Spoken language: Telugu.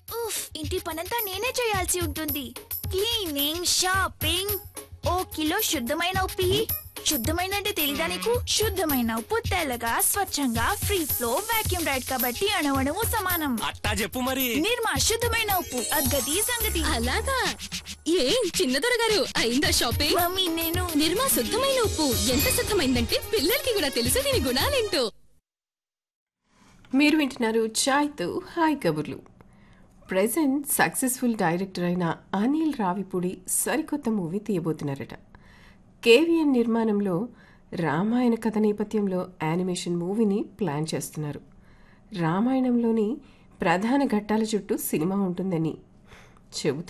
ఉఫ్, ఇంటి పనంతా నేనే చేయాల్సి ఉంటుంది. క్లీనింగ్, షాపింగ్, ఓ కిలో శుద్ధమైన ఉప్పు. శుద్ధమైన అంటే తెలీదా నీకు? శుద్ధమైన ఉప్పు తెల్లగా స్వచ్ఛంగా ఫ్రీ ఫ్లో వాక్యూమ్ రైడ్ కాబట్టి అణువణువు సమానం. అట్టా చెప్పు మరి. నిర్మా శుద్ధమైన ఉప్పు, అద్గతి సంగతి. అలాగా? ఏం చిన్నదొర గారు అయిందా షాపింగ్? మమ్మీ నేను నిర్మా శుద్ధమైన ఉప్పు ఎంత శుద్ధమైందంటే పిల్లలకి కూడా తెలుసు దీని గుణాలేంటో. మీరు వింటున్నారు చాయ్తో హాయ్ కబుర్లు. ప్రెజెంట్ సక్సెస్ఫుల్ డైరెక్టర్ అయిన అనిల్ రావిపూడి సరికొత్త మూవీ తీయబోతున్నారట. కేవీఎన్ నిర్మాణంలో రామాయణ కథ నేపథ్యంలో యానిమేషన్ మూవీని ప్లాన్ చేస్తున్నారు. రామాయణంలోని ప్రధాన ఘట్టాల చుట్టూ సినిమా ఉంటుందని చెబుతున్నారు.